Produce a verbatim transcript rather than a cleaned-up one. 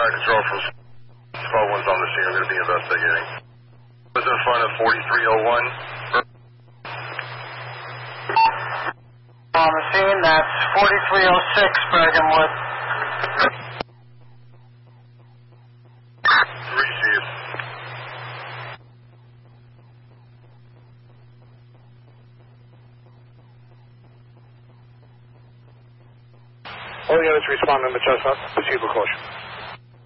Fire control from twelve one's on the scene. We're going to be investigating. Was in front of forty-three oh one. On the scene, that's forty-three oh six Bergenwood. Receive. All units responding to Chestnut. Proceed with caution.